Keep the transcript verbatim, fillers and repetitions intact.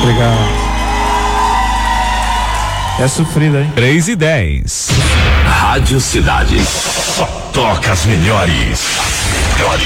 Obrigado. É sofrida, hein? três e dez. Rádio Cidade. Só toca as melhores. As melhores.